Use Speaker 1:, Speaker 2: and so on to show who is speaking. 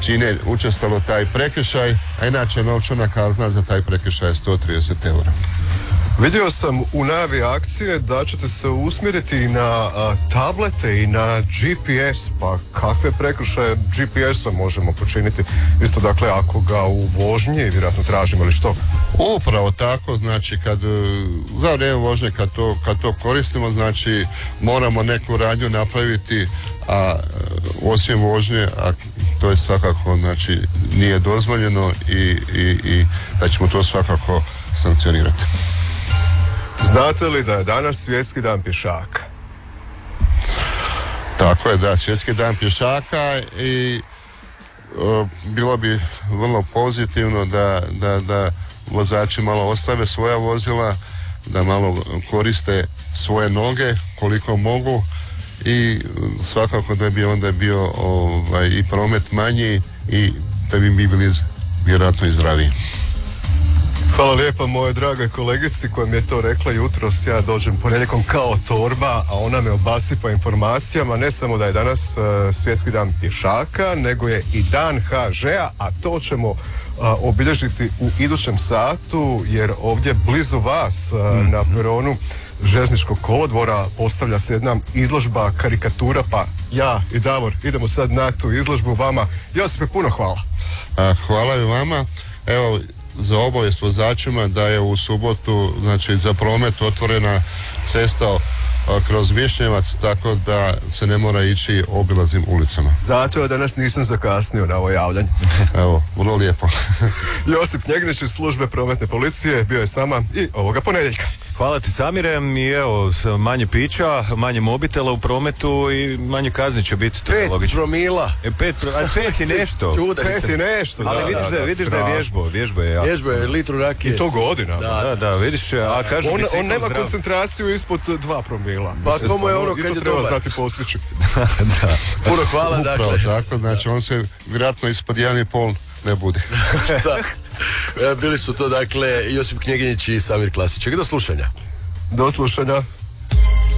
Speaker 1: čine učestalo taj prekršaj, a inače novčana kazna za taj prekršaj je 130 eura.
Speaker 2: Vidio sam u najavi akcije da ćete se usmjeriti na tablete i na GPS, pa kakve prekršaje GPS-om možemo počiniti? Isto dakle, ako ga u vožnji vjerojatno tražimo ili što?
Speaker 1: Upravo tako, znači za vrijeme vožnje kad to koristimo, znači moramo neku radnju napraviti, a osim vožnje, a to je svakako, znači nije dozvoljeno i da ćemo to svakako sankcionirati.
Speaker 2: Znate li da je danas svjetski dan pješaka?
Speaker 1: Tako je, da, svjetski dan pješaka i bilo bi vrlo pozitivno da vozači malo ostave svoja vozila, da malo koriste svoje noge koliko mogu i svakako da bi onda bio i promet manji i da bi mi bili vjerojatno i zdraviji.
Speaker 2: Hvala lijepa moje drage kolegici koja mi je to rekla jutros. Ja dođem ponedjeljkom kao torba, a ona me obasipa informacijama. Ne samo da je danas svjetski dan pješaka, nego je i dan HŽ-a, a to ćemo obilježiti u idućem satu, jer ovdje blizu vas na peronu željezničkog kolodvora postavlja se jedna izložba karikatura, pa ja i Davor idemo sad na tu izložbu. Vama, Josipe, puno hvala.
Speaker 1: Hvala i vama. Evo, za obavijest vozačima da je u subotu, znači za promet otvorena cesta kroz Višnjevac, tako da se ne mora ići obilaznim ulicama.
Speaker 2: Zato ja danas nisam zakasnio na ovo javljanje.
Speaker 1: Evo, vrlo lijepo.
Speaker 2: Josip Knjegnjić iz službe prometne policije bio je s nama i ovoga ponedjeljka.
Speaker 3: Hvala ti, Samire, i evo, manje pića, manje mobitela u prometu i manje kazni će biti, to je logično.
Speaker 2: 5 promila.
Speaker 3: 5 i nešto.
Speaker 2: 5 i nešto, da.
Speaker 3: Ali vidiš da je vježba je jako.
Speaker 4: Vježba je litru rakije.
Speaker 2: I to godina.
Speaker 3: Da, vidiš, a kažu
Speaker 2: on nema koncentraciju ispod 2 promila.
Speaker 4: Pa komu je ono kad je
Speaker 2: dobar? To treba znati postići.
Speaker 3: Da.
Speaker 4: Puno hvala,
Speaker 1: upravo
Speaker 4: dakle.
Speaker 1: Tako, znači on se vjerojatno ispod 1,5 ne bude.
Speaker 4: Bili su to, dakle, Josip Knjeginjić i Samir Klasiček. Do slušanja.
Speaker 2: Do slušanja.